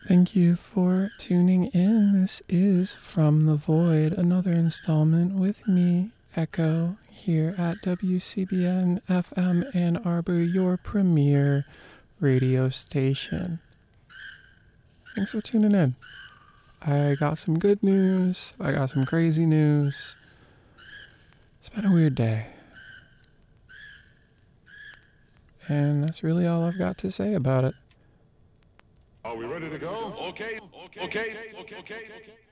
Thank you for tuning in. This is From the Void, another installment with me, Echo, here at WCBN FM Ann Arbor, your premier radio station. Thanks for tuning in. I got some good news. I got some crazy news. It's been a weird day. And that's really all I've got to say about it. Are we ready to go? Okay.